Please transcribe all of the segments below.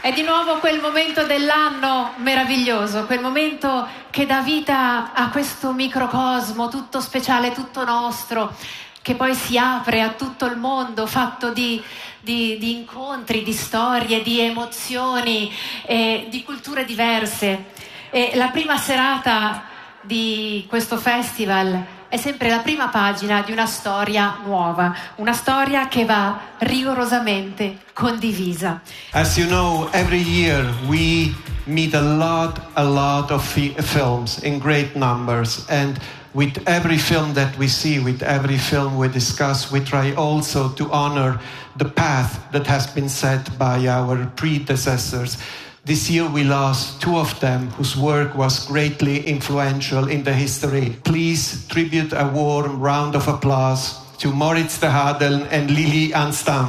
È di nuovo quel momento dell'anno meraviglioso, quel momento che dà vita a questo microcosmo tutto speciale, tutto nostro, che poi si apre a tutto il mondo, fatto di incontri, di storie, di emozioni, di culture diverse. E la prima serata di questo festival è sempre la prima pagina di una storia nuova, una storia che va rigorosamente condivisa. As you know, every year we meet a lot of films in great numbers, and with every film that we see, with every film we discuss, we try also to honor the path that has been set by our predecessors. This year we lost two of them whose work was greatly influential in the history. Please tribute a warm round of applause to Moritz de Hadeln and Lili Anstam.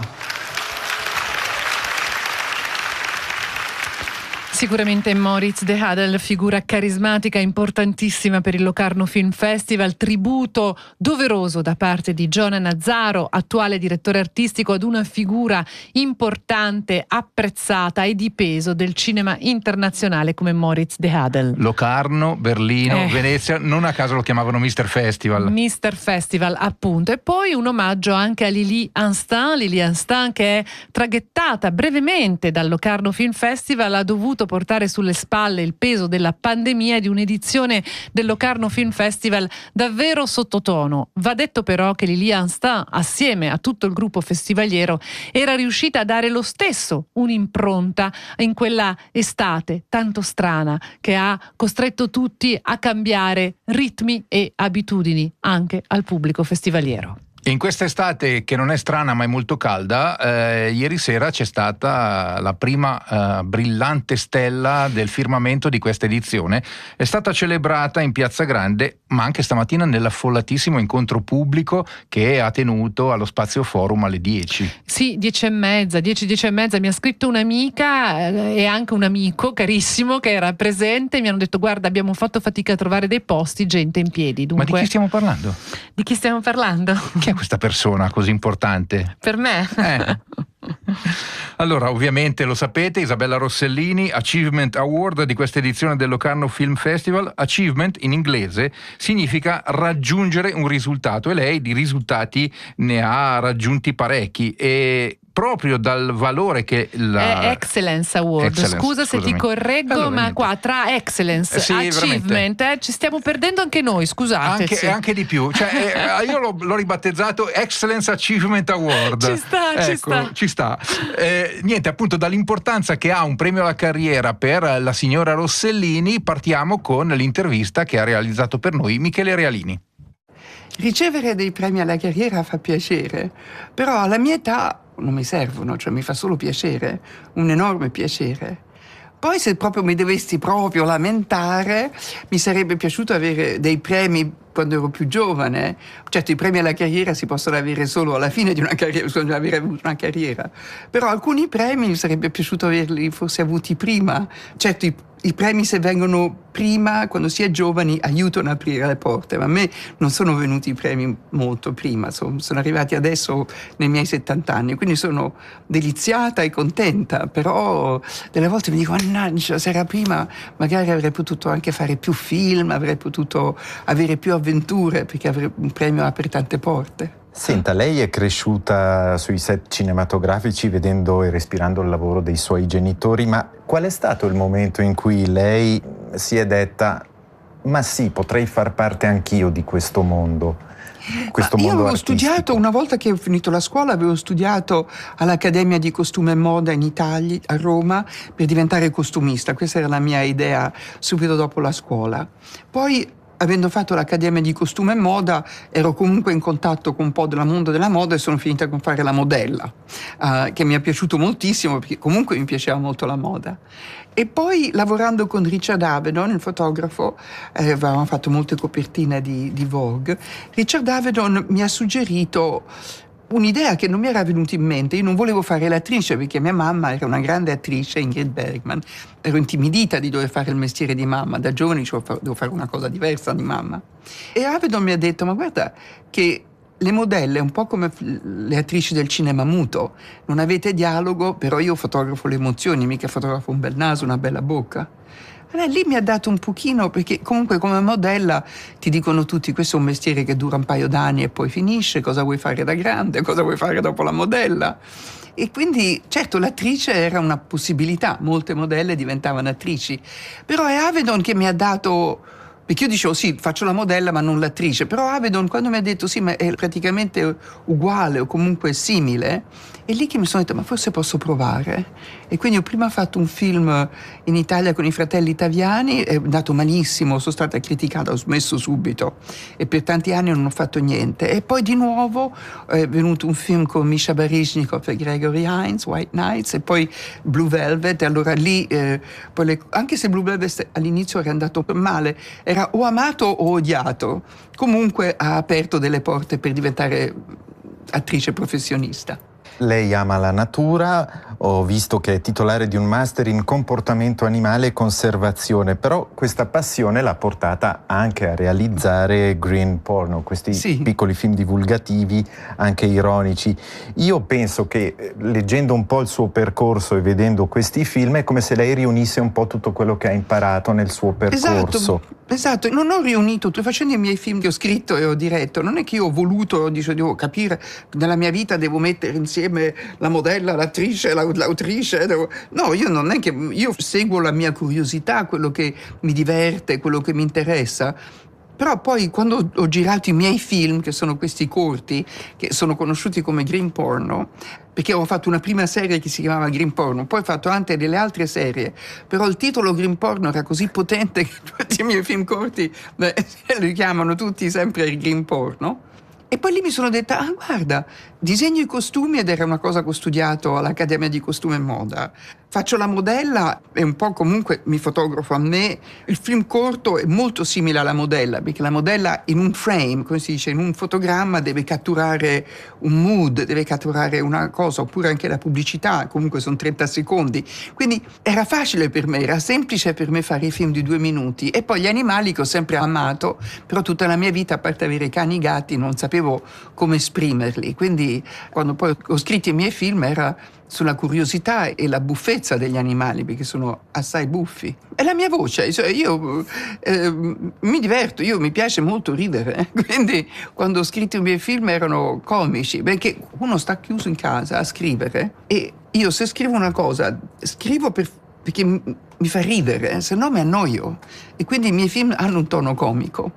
Sicuramente Moritz de Hadeln, figura carismatica importantissima per il Locarno Film Festival, tributo doveroso da parte di Giona Nazzaro, attuale direttore artistico, ad una figura importante, apprezzata e di peso del cinema internazionale come Moritz de Hadeln. Locarno, Berlino, Venezia, non a caso lo chiamavano Mr. Festival. Mr. Festival, appunto. E poi un omaggio anche a Lili Anstam, che è traghettata brevemente dal Locarno Film Festival, ha dovuto portare sulle spalle il peso della pandemia e di un'edizione del Locarno Film Festival davvero sottotono. Va detto però che Lili Anstam, assieme a tutto il gruppo festivaliero, era riuscita a dare lo stesso un'impronta in quella estate tanto strana che ha costretto tutti a cambiare ritmi e abitudini anche al pubblico festivaliero. In quest'estate, che non è strana ma è molto calda, ieri sera c'è stata la prima brillante stella del firmamento di questa edizione. È stata celebrata in Piazza Grande, ma anche stamattina nell'affollatissimo incontro pubblico che ha tenuto allo Spazio Forum alle 10. Sì, 10:30. Mi ha scritto un'amica e anche un amico carissimo che era presente. Mi hanno detto: guarda, abbiamo fatto fatica a trovare dei posti, gente in piedi. Dunque, ma di chi stiamo parlando? Di chi stiamo parlando? Chi è questa persona così importante? Per me? Allora, ovviamente lo sapete, Isabella Rossellini, Achievement Award di questa edizione del Locarno Film Festival. Achievement in inglese significa raggiungere un risultato, e lei di risultati ne ha raggiunti parecchi, e proprio dal valore che è Excellence Award. Scusa se ti correggo, allora, ma qua tra Excellence e Achievement ci stiamo perdendo anche noi, scusate. Anche di più, cioè, io l'ho ribattezzato Excellence Achievement Award. Ci sta. Niente, appunto, dall'importanza che ha un premio alla carriera per la signora Rossellini partiamo con l'intervista che ha realizzato per noi Michele Realini. Ricevere dei premi alla carriera fa piacere, però alla mia età non mi servono, cioè mi fa solo piacere, un enorme piacere. Poi se proprio mi dovessi proprio lamentare, mi sarebbe piaciuto avere dei premi quando ero più giovane. Certo, i premi alla carriera si possono avere solo alla fine di una carriera, bisogna avere avuto una carriera. Però alcuni premi mi sarebbe piaciuto averli forse avuti prima. Certo, i premi, se vengono prima, quando si è giovani, aiutano ad aprire le porte, ma a me non sono venuti i premi molto prima, sono arrivati adesso nei miei 70 anni, quindi sono deliziata e contenta, però delle volte mi dico: mannaggia, se era prima magari avrei potuto anche fare più film, avrei potuto avere più avventure, perché un premio apre tante porte. Senta, lei è cresciuta sui set cinematografici vedendo e respirando il lavoro dei suoi genitori, ma qual è stato il momento in cui lei si è detta: ma sì, potrei far parte anch'io di questo mondo? Io avevo studiato, una volta che ho finito la scuola, avevo studiato all'Accademia di Costume e Moda in Italia, a Roma, per diventare costumista. Questa era la mia idea subito dopo la scuola. Poi, avendo fatto l'Accademia di Costume e Moda, ero comunque in contatto con un po' del mondo della moda e sono finita con fare la modella, che mi è piaciuto moltissimo, perché comunque mi piaceva molto la moda. E poi, lavorando con Richard Avedon, il fotografo, avevamo fatto molte copertine di Vogue, Richard Avedon mi ha suggerito un'idea che non mi era venuta in mente. Io non volevo fare l'attrice perché mia mamma era una grande attrice, Ingrid Bergman. Ero intimidita di dover fare il mestiere di mamma. Da giovane devo fare una cosa diversa di mamma. E Avedon mi ha detto: ma guarda che le modelle, un po' come le attrici del cinema muto, non avete dialogo, però io fotografo le emozioni, mica fotografo un bel naso, una bella bocca. Allora, lì mi ha dato un pochino, perché comunque come modella ti dicono tutti questo è un mestiere che dura un paio d'anni e poi finisce, cosa vuoi fare da grande, cosa vuoi fare dopo la modella. E quindi certo l'attrice era una possibilità, molte modelle diventavano attrici, però è Avedon che mi ha dato, perché io dicevo sì, faccio la modella ma non l'attrice, però Avedon quando mi ha detto sì, ma è praticamente uguale o comunque simile, è lì che mi sono detto ma forse posso provare. E quindi ho prima fatto un film in Italia con i fratelli Taviani, è andato malissimo, sono stata criticata, ho smesso subito e per tanti anni non ho fatto niente. E poi di nuovo è venuto un film con Misha Baryshnikov e Gregory Hines, White Nights, e poi Blue Velvet, e allora lì, anche se Blue Velvet all'inizio era andato male, era o amato o odiato, comunque ha aperto delle porte per diventare attrice professionista. Lei ama la natura, ho visto che è titolare di un master in comportamento animale e conservazione, però questa passione l'ha portata anche a realizzare green porno, questi piccoli film divulgativi, anche ironici. Io penso che leggendo un po' il suo percorso e vedendo questi film è come se lei riunisse un po' tutto quello che ha imparato nel suo percorso. Esatto, non ho riunito, facendo i miei film che ho scritto e ho diretto, non è che io ho voluto, devo capire, nella mia vita devo mettere insieme la modella, l'attrice, l'autrice, no, io non è che, io seguo la mia curiosità, quello che mi diverte, quello che mi interessa. Però poi quando ho girato i miei film, che sono questi corti, che sono conosciuti come green porno, perché ho fatto una prima serie che si chiamava Green Porno, poi ho fatto anche delle altre serie, però il titolo Green Porno era così potente che tutti i miei film corti li chiamano tutti sempre Green Porno. E poi lì mi sono detta, guarda, disegno i costumi ed era una cosa che ho studiato all'Accademia di Costume e Moda. Faccio la modella e un po' comunque mi fotografo a me. Il film corto è molto simile alla modella, perché la modella in un frame, come si dice, in un fotogramma deve catturare un mood, deve catturare una cosa, oppure anche la pubblicità, comunque sono 30 secondi. Quindi era facile per me, era semplice per me fare i film di 2 minuti. E poi gli animali che ho sempre amato, però tutta la mia vita, a parte avere cani e gatti, non sapevo come esprimerli. Quindi quando poi ho scritto i miei film era sulla curiosità e la buffezza degli animali, perché sono assai buffi. È la mia voce, cioè io mi diverto, mi piace molto ridere, quindi quando ho scritto i miei film erano comici, perché uno sta chiuso in casa a scrivere e io se scrivo una cosa, scrivo perché mi fa ridere, se no mi annoio, e quindi i miei film hanno un tono comico.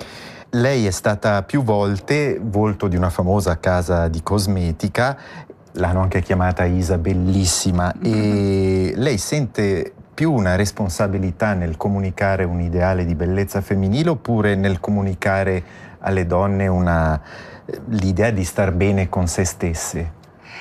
Lei è stata più volte volto di una famosa casa di cosmetica, l'hanno anche chiamata Isa Bellissima, e lei sente più una responsabilità nel comunicare un ideale di bellezza femminile oppure nel comunicare alle donne l'idea di star bene con se stesse?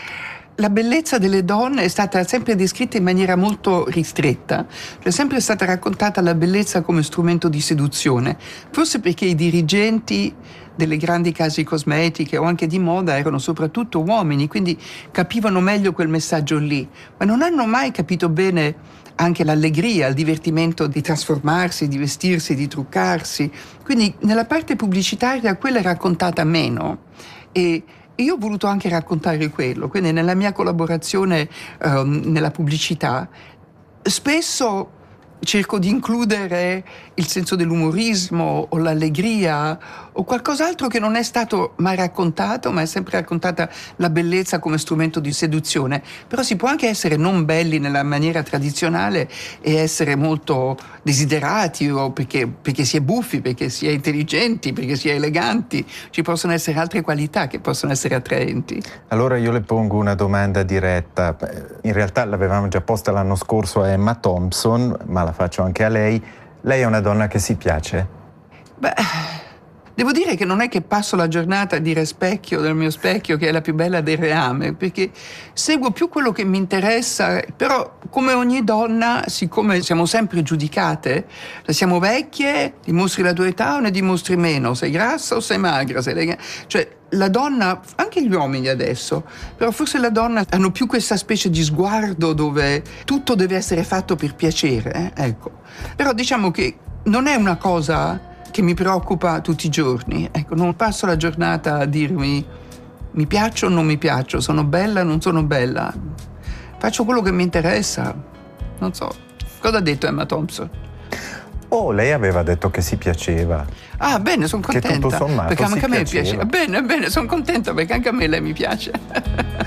La bellezza delle donne è stata sempre descritta in maniera molto ristretta, cioè è sempre stata raccontata la bellezza come strumento di seduzione, forse perché i dirigenti delle grandi case cosmetiche o anche di moda erano soprattutto uomini, quindi capivano meglio quel messaggio lì, ma non hanno mai capito bene anche l'allegria, il divertimento di trasformarsi, di vestirsi, di truccarsi. Quindi nella parte pubblicitaria quella è raccontata meno, e io ho voluto anche raccontare quello, quindi nella mia collaborazione nella pubblicità spesso cerco di includere il senso dell'umorismo o l'allegria o qualcos'altro che non è stato mai raccontato, ma è sempre raccontata la bellezza come strumento di seduzione. Però si può anche essere non belli nella maniera tradizionale e essere molto desiderati, o perché si è buffi, perché si è intelligenti, perché si è eleganti. Ci possono essere altre qualità che possono essere attraenti. Allora io le pongo una domanda diretta. In realtà l'avevamo già posta l'anno scorso a Emma Thompson, ma la faccio anche a lei. Lei è una donna che si piace? Beh, devo dire che non è che passo la giornata a dire specchio del mio specchio che è la più bella del reame, perché seguo più quello che mi interessa, però come ogni donna, siccome siamo sempre giudicate, se siamo vecchie, dimostri la tua età o ne dimostri meno, sei grassa o sei magra, cioè la donna, anche gli uomini adesso, però forse la donna hanno più questa specie di sguardo dove tutto deve essere fatto per piacere, ecco. Però diciamo che non è una cosa che mi preoccupa tutti i giorni. Ecco, non passo la giornata a dirmi mi piaccio o non mi piaccio, sono bella o non sono bella. Faccio quello che mi interessa. Non so. Cosa ha detto Emma Thompson? Oh, lei aveva detto che si piaceva. Ah, bene, sono contenta. Che tutto sommato perché anche si a me piaceva. piace. Bene, sono contenta perché anche a me lei mi piace.